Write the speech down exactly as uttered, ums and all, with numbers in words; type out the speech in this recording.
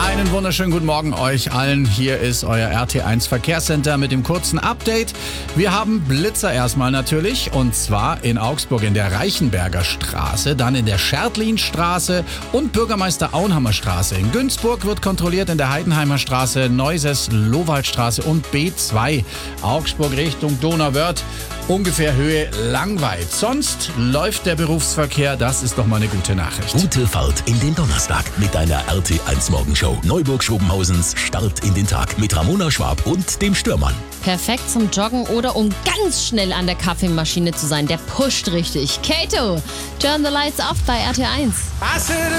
Einen wunderschönen guten Morgen euch allen. Hier ist euer R T eins Verkehrscenter mit dem kurzen Update. Wir haben Blitzer erstmal natürlich, und zwar in Augsburg in der Reichenberger Straße, dann in der Schertlinstraße und Bürgermeister Auenhammer Straße. In Günzburg wird kontrolliert in der Heidenheimer Straße, Neuses, Lowaldstraße und B zwei. Augsburg Richtung Donauwörth, ungefähr Höhe Langweid. Sonst läuft der Berufsverkehr, das ist doch mal eine gute Nachricht. Gute Fahrt in den Donnerstag mit deiner R T eins Morgenshow. Neuburg-Schobenhausens Start in den Tag mit Ramona Schwab und dem Stürmann. Perfekt zum Joggen oder um ganz schnell an der Kaffeemaschine zu sein. Der pusht richtig. Kato, turn the lights off bei R T eins.